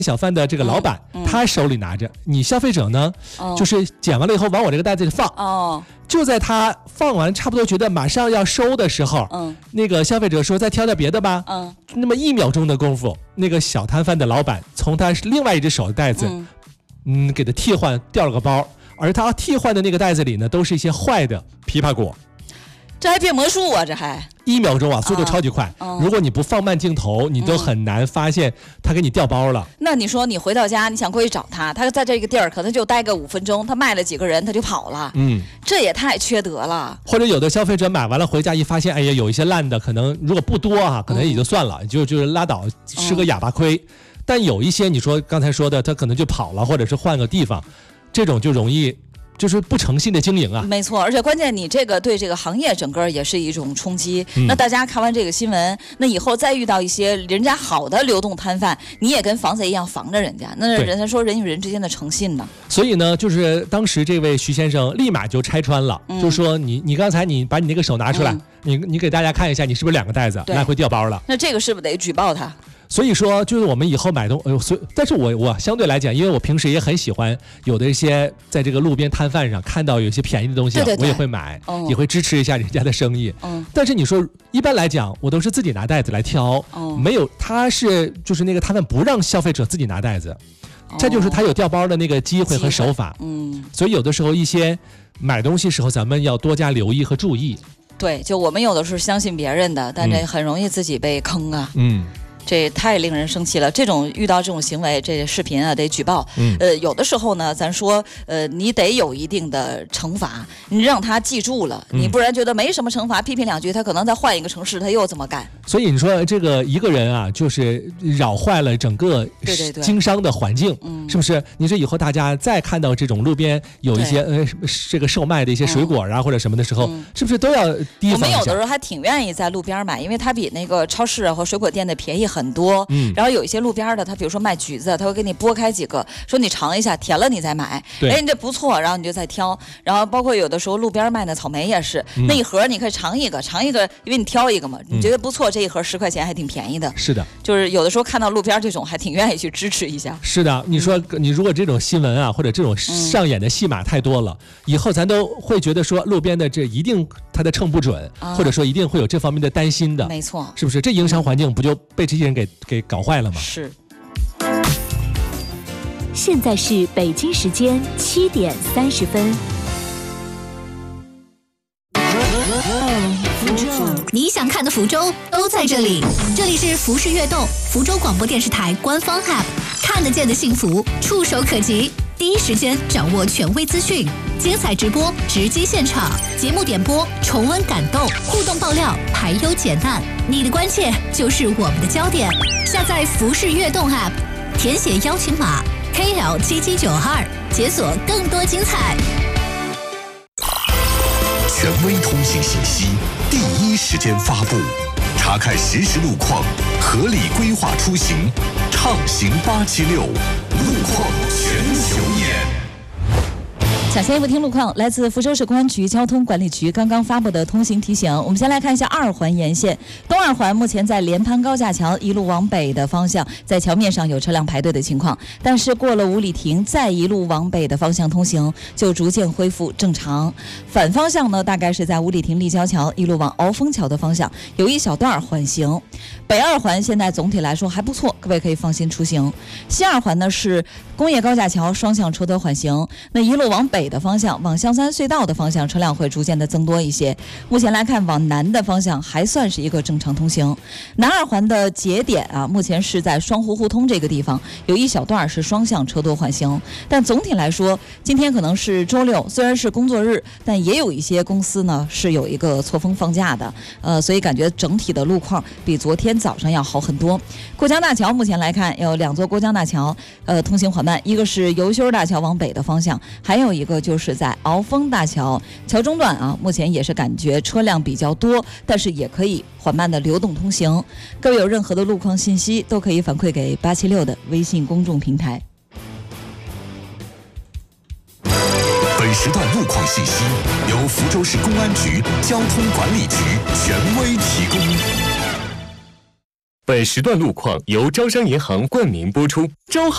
小贩的这个老板，他手里拿着，你消费者呢，就是捡完了以后往我这个袋子里放。就在他放完差不多觉得马上要收的时候，那个消费者说再挑点别的吧，那么1秒钟的功夫，那个小摊贩的老板从他另外一只手的袋子，给他替换掉了个包，而他替换的那个袋子里呢，都是一些坏的枇杷果。 这还变魔术啊！这还 1秒钟啊，速度超级快。如果你不放慢镜头，你都很难发现他给你掉包了。 那你说你回到家，你想过去找他，他在这个地儿可能就待个5分钟，他卖了几个人他就跑了。这也太缺德了。 或者有的消费者买完了回家一发现，哎呀，有一些烂的，可能如果不多啊，可能也就算了，就是拉倒，吃个哑巴亏。但有一些你说刚才说的，他可能就跑了，或者是换个地方，这种就容易。就是不诚信的经营啊， 没错，而且关键你这个对这个行业整个也是一种冲击。那大家看完这个新闻，那以后再遇到一些人家好的流动摊贩，你也跟防贼一样防着人家，那人家说人与人之间的诚信呢。 所以呢，就是当时这位徐先生立马就拆穿了，就说你刚才你把你那个手拿出来，你给大家看一下，你是不是2个袋子来回掉包了？ 那这个是不是得举报他？ 所以说，就是我们以后买但是我相对来讲，因为我平时也很喜欢有的一些在这个路边摊贩上看到有一些便宜的东西，我也会买，也会支持一下人家的生意。但是你说一般来讲，我都是自己拿袋子来挑，没有就是那个摊贩不让消费者自己拿袋子，这就是他有掉包的那个机会和手法。所以有的时候一些买东西时候，咱们要多加留意和注意。 对，就我们有的时候相信别人的，但这很容易自己被坑啊。这太令人生气了！遇到这种行为，这视频啊得举报。有的时候呢，咱说你得有一定的惩罚，你让他记住了，你不然觉得没什么惩罚，批评2句，他可能再换一个城市，他又这么干。 所以你说这个一个人啊，就是扰坏了整个经商的环境，是不是？你说以后大家再看到这种路边有一些这个售卖的一些水果啊或者什么的时候，是不是都要提防一下？我们有的时候还挺愿意在路边买，因为它比那个超市啊和水果店的便宜很多。然后有一些路边的，他比如说卖橘子，他会给你剥开几个，说你尝一下，甜了你再买。你这不错，然后你就再挑。然后包括有的时候路边卖的草莓也是，那一盒你可以尝一个，因为你挑一个嘛，你觉得不错，这一盒10块钱还挺便宜的。 是的， 就是有的时候看到路边这种，还挺愿意去支持一下。 是的，你说你如果这种新闻啊，或者这种上演的戏码太多了，以后咱都会觉得说路边的这一定它的秤不准，或者说一定会有这方面的担心的。 没错， 是不是？这营商环境不就被这些人给搞坏了吗？ 是。 现在是北京时间7点30分。 你想看的福州都在这里，这里是福视悦动，福州广播电视台官方 App， 看得见的幸福，触手可及，第一时间掌握权威资讯，精彩直播，直击现场，节目点播，重温感动，互动爆料，排忧解难，你的关切就是我们的焦点。下载福视悦动 App， 填写邀请码 KL7792，解锁更多精彩。 权威通信信息，第一时间发布，查看实时路况，合理规划出行，畅行876，路况全球眼。 抢先一步听路况，来自福州市公安局交通管理局刚刚发布的通行提醒。我们先来看一下2环沿线，东2环目前在连潘高架桥一路往北的方向，在桥面上有车辆排队的情况，但是过了五里亭，再一路往北的方向通行就逐渐恢复正常。反方向呢，大概是在五里亭立交桥一路往鳌峰桥的方向有一小段缓行。北2环现在总体来说还不错，各位可以放心出行。西2环呢是工业高架桥双向车多缓行，那一路往北的方向，往香山隧道的方向车辆会逐渐的增多一些。目前来看，往南的方向还算是一个正常通行。南2环的节点啊，目前是在双湖胡同这个地方，有一小段是双向车多缓行。但总体来说，今天可能是周六，虽然是工作日，但也有一些公司呢是有一个错峰放假的，所以感觉整体的路况比昨天早上要好很多。过江大桥目前来看有2座过江大桥，通行缓慢，一个是油修大桥往北的方向，还有一个就是在鳌峰大桥桥中段啊，目前也是感觉车辆比较多，但是也可以缓慢的流动通行。各位有任何的路况信息都可以反馈给876的微信公众平台。 本时段路况信息由福州市公安局交通管理局权威提供。 本时段路况由招商银行冠名播出。招行